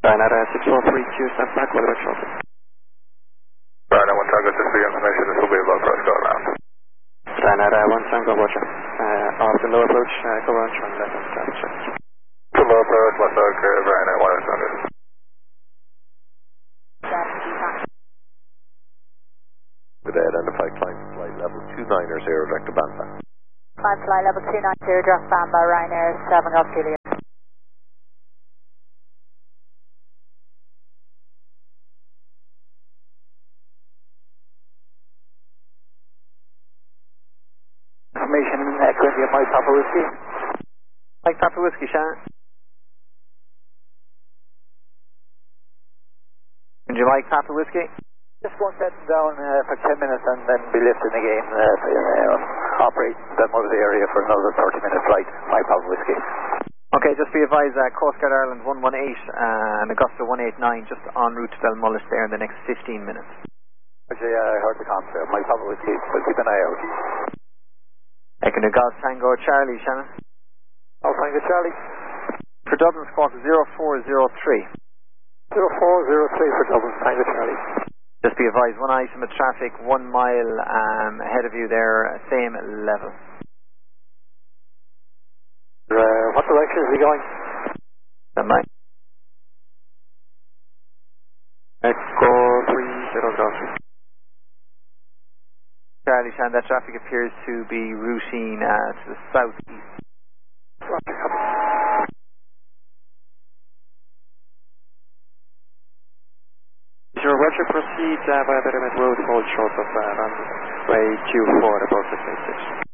Ryanair 6432, stand back, weather shortly. Ryanair 1 Tango, just for your information, this will be a low approach, go around. Ryanair 1 Tango, Roger. Off the low approach, go around, turn left and traffic check. To low approach, left Oak, Ryanair 1 Tango. Good day, identify climb flight level 290, direct to Bamba. Climb flight level 290, direct Bamba, Ryanair 7 Golf Juliet. Information currently at Mike Papa Whiskey. Mike Papa Whiskey, Shannon. Would you like Papa Whiskey? Just one setting down for 10 minutes and then be lifting again, operate that mother area for another 30-minute flight, Mike Papa Whiskey. Okay, just be advised, Coast Guard Ireland 118 and Augusta 189 just en route to Belmullis there in the next 15 minutes. Actually, I heard the concept, Mike Papa Whiskey, we'll keep an eye out. Taking a Golf Tango Charlie, Shannon. Golf Tango Charlie. For Dublin Squawk 0403. 0403 for Dublin Tango Charlie. Just be advised, one item of traffic 1 mile ahead of you there, same level. What direction is he going? Stand by. Echo 30 Golf. Charlie Shan, that traffic appears to be routing to the southeast. Roger, proceed via Betterment Road, hold short of runway 24 above the space station.